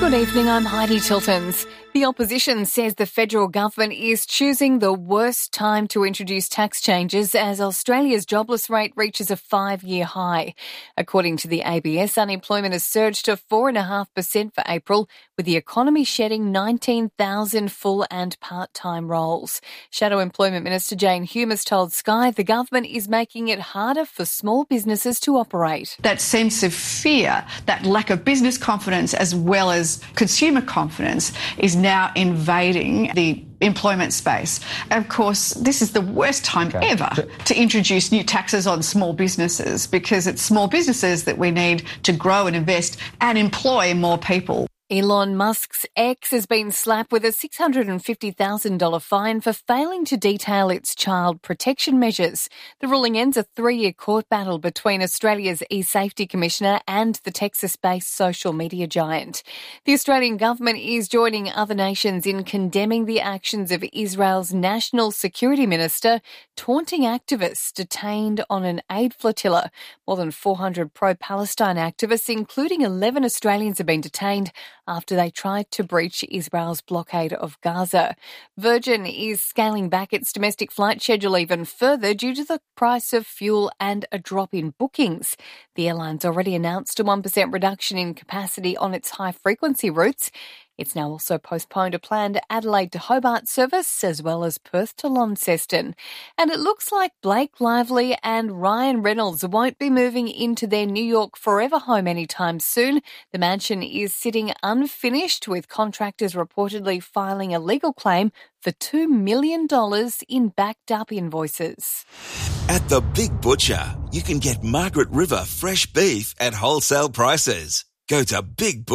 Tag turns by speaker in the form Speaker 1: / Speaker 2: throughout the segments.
Speaker 1: Good evening, I'm Heidi Tiltons. The opposition says the federal government is choosing the worst time to introduce tax changes as Australia's jobless rate reaches a 5-year high. According to the ABS, unemployment has surged to 4.5% for April, with the economy shedding 19,000 full and part-time roles. Shadow Employment Minister Jane Hume has told Sky the government is making it harder for small businesses to operate.
Speaker 2: That sense of fear, that lack of business confidence as well as consumer confidence is now invading the employment space. And of course, this is the worst time ever to introduce new taxes on small businesses, because it's small businesses that we need to grow and invest and employ more people.
Speaker 1: Elon Musk's X has been slapped with a $650,000 fine for failing to detail its child protection measures. The ruling ends a 3-year court battle between Australia's eSafety Commissioner and the Texas-based social media giant. The Australian government is joining other nations in condemning the actions of Israel's National Security Minister, taunting activists detained on an aid flotilla. More than 400 pro-Palestine activists, including 11 Australians, have been detained after they tried to breach Israel's blockade of Gaza. Virgin is scaling back its domestic flight schedule even further due to the price of fuel and a drop in bookings. The airline's already announced a 1% reduction in capacity on its high-frequency routes. It's now also postponed a planned Adelaide to Hobart service, as well as Perth to Launceston. And it looks like Blake Lively and Ryan Reynolds won't be moving into their New York forever home anytime soon. The mansion is sitting unfinished, with contractors reportedly filing a legal claim for $2 million in backed-up invoices.
Speaker 3: At the Big Butcher, you can get Margaret River fresh beef at wholesale prices. Go to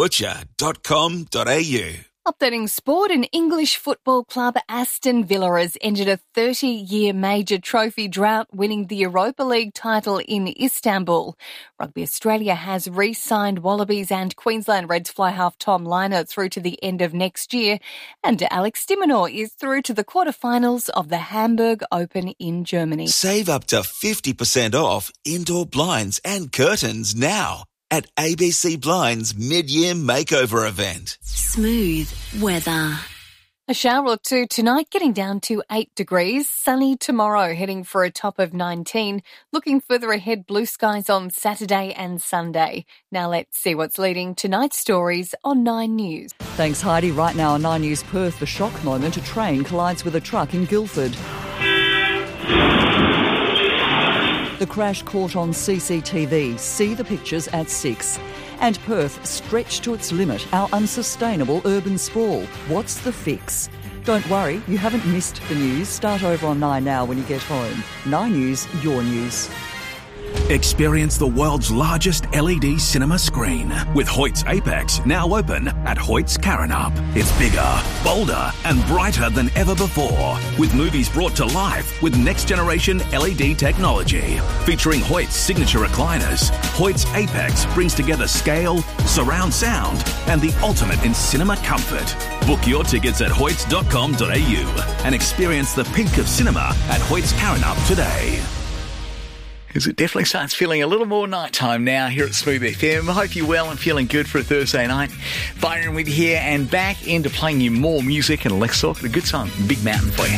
Speaker 3: bigbutcher.com.au.
Speaker 1: Updating sport, an English football club, Aston Villa, has ended a 30-year major trophy drought, winning the Europa League title in Istanbul. Rugby Australia has re-signed Wallabies and Queensland Reds fly half Tom Liner through to the end of next year, and Alex de Minaur is through to the quarterfinals of the Hamburg Open in Germany.
Speaker 3: Save up to 50% off indoor blinds and curtains now at ABC Blinds mid-year makeover event.
Speaker 4: Smooth weather.
Speaker 1: A shower or two tonight, getting down to 8 degrees. Sunny tomorrow, heading for a top of 19. Looking further ahead, blue skies on Saturday and Sunday. Now let's see what's leading tonight's stories on 9 News.
Speaker 5: Thanks, Heidi. Right now on 9 News Perth, the shock moment. A train collides with a truck in Guildford. The crash caught on CCTV. See the pictures at 6. And Perth stretched to its limit. Our unsustainable urban sprawl. What's the fix? Don't worry, you haven't missed the news. Start over on 9 Now when you get home. 9 News, your news.
Speaker 6: Experience the world's largest LED cinema screen with Hoyt's Apex now open at Hoyt's Karrinyup. It's bigger, bolder and brighter than ever before, with movies brought to life with next-generation LED technology. Featuring Hoyt's signature recliners, Hoyt's Apex brings together scale, surround sound and the ultimate in cinema comfort. Book your tickets at hoyts.com.au and experience the pink of cinema at Hoyt's Karrinyup today.
Speaker 7: Because it definitely starts feeling a little more nighttime now here at Smooth FM. I hope you're well and feeling good for a Thursday night. Byron with you here and back into playing you more music, and let's talk a good song, Big Mountain, for you.